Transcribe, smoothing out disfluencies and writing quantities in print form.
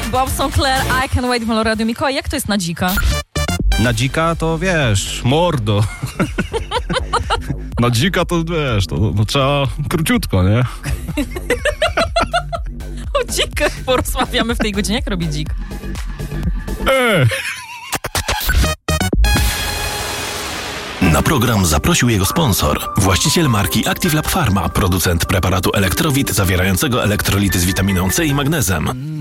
Bob Sinclair, I Can Wait w Meloradiu. Mikołaj, jak to jest na dzika? Na dzika to wiesz, mordo. Na dzika to wiesz, to trzeba króciutko, nie? O dzikach porozmawiamy w tej godzinie. Jak robi dzik? Na program zaprosił jego sponsor, właściciel marki Active Lab Pharma, producent preparatu Elektrowit zawierającego elektrolity z witaminą C i magnezem.